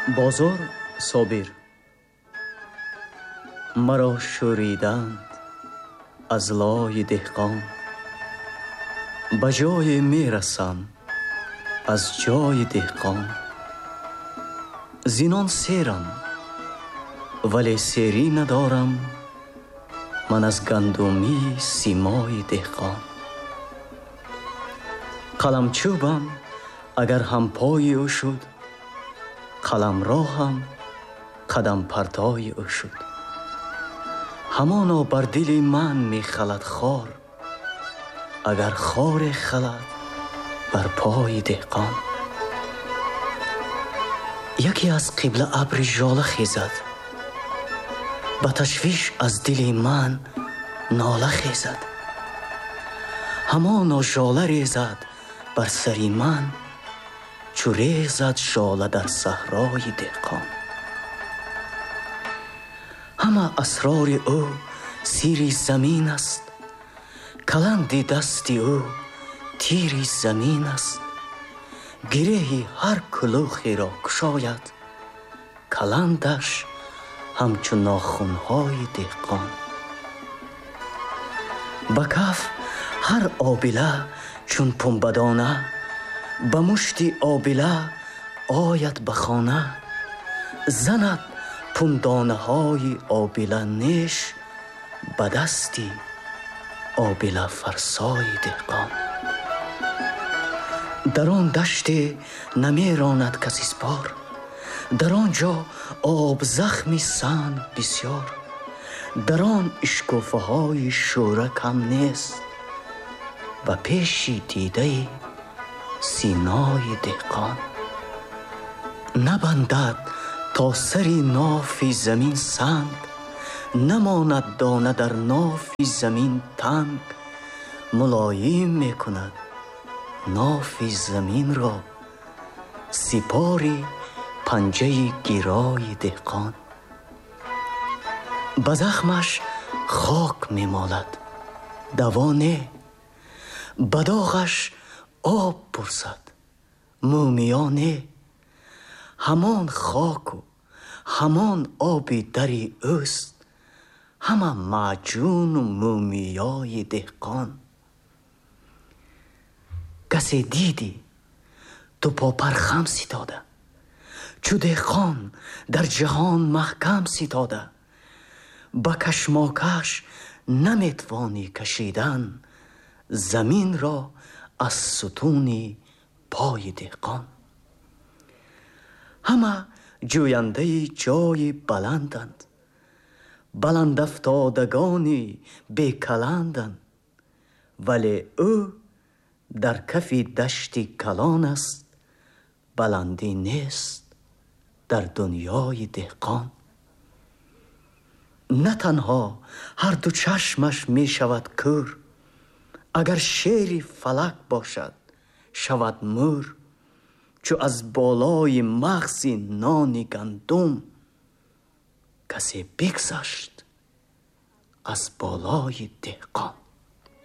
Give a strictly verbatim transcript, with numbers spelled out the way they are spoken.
бозор собир. مرا شوریدند از لای دهقان، به جای می رسم از جای دهقان. زینان سیرم ولی سیری ندارم، من از گندمی سیمای دهقان. قلم چوبم اگر هم پای او شد، قلم راهم قدم پرتای او شد. همانا بر دل من می خلد خار، اگر خار خلد بر پای دهقان. یکی از قبله ابر ژاله خیزد، با تشویش از دل من ناله خیزد. همانا ژاله ریزد بر سر من، چو ریزد ژاله در صحرای دهقان. همه اسرار او سیری زمین است، کلند دست او تیری زمین است. گره هر کلوخی را کشاید، کلندش همچون ناخن‌های دهقان. به کف هر آبله چون پنبه‌دانه، به مشت آبله آید به خانه. زند پندانه های آبله نیش، به دستی آبله فرسای دهقان. در آن دشت نمی راند کسی سپار، در آنجا آب زخمی سنگ بسیار. در آن اشکوفه های شوره کم نیست، و پیش دیده سینای دهقان. نبندد تا سری نافی زمین سنگ، نماند دانه در نافی زمین تنگ. ملایم می کند نافی زمین را، سپاری پنجه گیرای دهقان. به زخمش خاک می مالد دوا نه، به داغش آب پرسد مومیا نه. همان خاک و همان آب دری اوست، همه معجون و مومیای دهقان. کسی دیدی تو پاپر خم ستاده، چو دهقان در جهان محکم ستاده. با کشماکش نمیتوانی کشیدن، زمین را از ستون پای دهقان. همه جوینده جای بلندند، بلند افتادگانی بیکلندند. ولی او در کف دشتی کلان است، بلندی نیست در دنیای دهقان. نه تنها هر دو چشمش می شود کور، اگر شیر فلک باشد شود مور. چو از بالای مغز نان گندم، کسی بگذشت از بالای دهقان.